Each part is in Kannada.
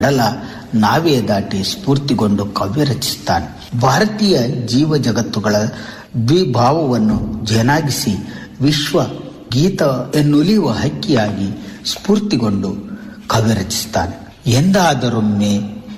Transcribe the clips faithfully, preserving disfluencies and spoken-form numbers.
ಕಡಲ ನಾವೇ ದಾಟಿ ಸ್ಫೂರ್ತಿಗೊಂಡು ಕಾವ್ಯ ರಚಿಸುತ್ತಾನೆ. ಭಾರತೀಯ ಜೀವ ಜಗತ್ತುಗಳ ದ್ವಿಭಾವವನ್ನು ಜನಾಗಿಸಿ ವಿಶ್ವ ಗೀತ ಎನ್ನುಲಿಯುವ ಹಕ್ಕಿಯಾಗಿ ಸ್ಫೂರ್ತಿಗೊಂಡು ಕಾವ್ಯ ರಚಿಸುತ್ತಾನೆ. ಎಂದಾದರೊಮ್ಮೆ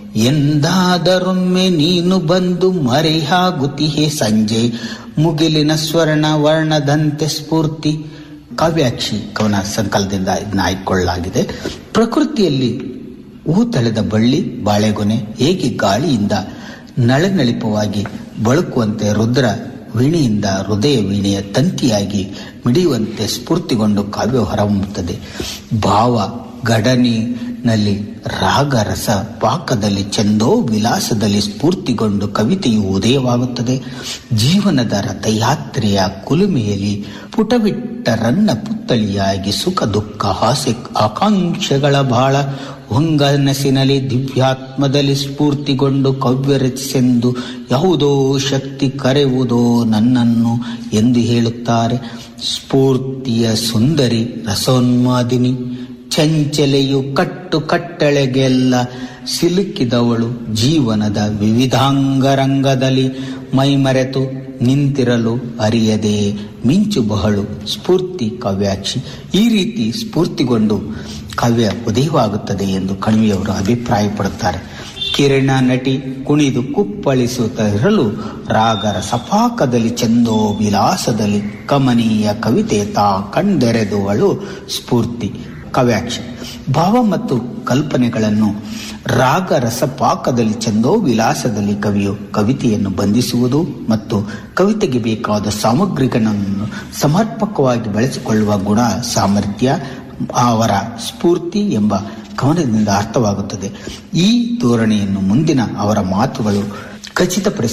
ಎಂದಾದರೊಮ್ಮೆ ನೀನು ಬಂದು ಮರೆಯಾಗುತ್ತಿಹೆ ಸಂಜೆ ಮುಗಿಲಿನ ಸ್ವರ್ಣ ವರ್ಣದಂತೆ ಸ್ಫೂರ್ತಿ. ಕಾವ್ಯಾಕ್ಷಿ ಕವನ ಸಂಕಲನದಿಂದ ಇದನ್ನ ಆಯ್ಕೊಳ್ಳಲಾಗಿದೆ. ಪ್ರಕೃತಿಯಲ್ಲಿ ಹೂ ತಳೆದ ಬಳ್ಳಿ ಬಾಳೆಗೊನೆ ಹೇಗೆ ಗಾಳಿಯಿಂದ ನಳನಳಿಪವಾಗಿ ಬಳುಕುವಂತೆ ರುದ್ರ ವೀಣೆಯಿಂದ ಹೃದಯ ವೀಣೆಯ ತಂತಿಯಾಗಿ ಮಿಡಿಯುವಂತೆ ಸ್ಫೂರ್ತಿಗೊಂಡು ಕಾವ್ಯ ಹೊರಹೊಮ್ಮುತ್ತದೆ. ಭಾವ ಗಡನಿನಲ್ಲಿ ರಾಗರಸ ಪಾಕದಲ್ಲಿ ಚಂದೋ ವಿಲಾಸದಲ್ಲಿ ಸ್ಫೂರ್ತಿಗೊಂಡು ಕವಿತೆಯು ಉದಯವಾಗುತ್ತದೆ. ಜೀವನದ ರಥಯಾತ್ರೆಯ ಕುಲುಮೆಯಲ್ಲಿ ಪುಟವಿಟ್ಟ ರನ್ನ ಪುತ್ತಳಿಯಾಗಿ ಸುಖ ದುಃಖ ಹಾಸ್ಯ ಆಕಾಂಕ್ಷೆಗಳ ಬಾಳ ಹೊಂಗನಸಿನಲ್ಲಿ ದಿವ್ಯಾತ್ಮದಲ್ಲಿ ಸ್ಫೂರ್ತಿಗೊಂಡು ಕಾವ್ಯ ರಚಿಸೆಂದು ಯಾವುದೋ ಶಕ್ತಿ ಕರೆಯುವುದೋ ನನ್ನನ್ನು ಎಂದು ಹೇಳುತ್ತಾರೆ. ಸ್ಫೂರ್ತಿಯ ಸುಂದರಿ ರಸೋನ್ಮಾದಿನಿ ಚಂಚಲೆಯು ಕಟ್ಟು ಕಟ್ಟಳೆಗೆಲ್ಲ ಸಿಲುಕಿದವಳು ಜೀವನದ ವಿವಿಧಾಂಗರಂಗದಲ್ಲಿ ಮೈಮರೆತು ನಿಂತಿರಲು ಅರಿಯದೆ ಮಿಂಚು ಬಹಳು ಸ್ಫೂರ್ತಿ ಕಾವ್ಯಾಕ್ಷಿ. ಈ ರೀತಿ ಸ್ಫೂರ್ತಿಗೊಂಡು ಕಾವ್ಯ ಉದಯವಾಗುತ್ತದೆ ಎಂದು ಕಣಿವೆಯವರು ಅಭಿಪ್ರಾಯಪಡುತ್ತಾರೆ. ಕಿರಣ ನಟಿ ಕುಣಿದು ಕುಪ್ಪಳಿಸುತ್ತಾ ಇರಲು ರಾಗರ ಸಪಾಕದಲ್ಲಿ ಚಂದೋ ವಿಲಾಸದಲ್ಲಿ ಕಮನೀಯ ಕವಿತೆ ತಾ ಕಂಡೆರೆದುವಳು ಸ್ಫೂರ್ತಿ ಕಾವ್ಯಾಕ್ಷಿ. ಭಾವ ಮತ್ತು ಕಲ್ಪನೆಗಳನ್ನು ರಾಗ ರಸಪಾಕದಲ್ಲಿ ಚಂದೋ ವಿಲಾಸದಲ್ಲಿ ಕವಿಯು ಕವಿತೆಯನ್ನು ಬಂಧಿಸುವುದು ಮತ್ತು ಕವಿತೆಗೆ ಬೇಕಾದ ಸಾಮಗ್ರಿಗಳನ್ನು ಸಮರ್ಪಕವಾಗಿ ಬಳಸಿಕೊಳ್ಳುವ ಗುಣ ಸಾಮರ್ಥ್ಯ ಅವರ ಸ್ಫೂರ್ತಿ ಎಂಬ ಕವನದಿಂದ ಅರ್ಥವಾಗುತ್ತದೆ. ಈ ಧೋರಣೆಯನ್ನು ಮುಂದಿನ ಅವರ ಮಾತುಗಳು ಖಚಿತಪಡಿಸಿ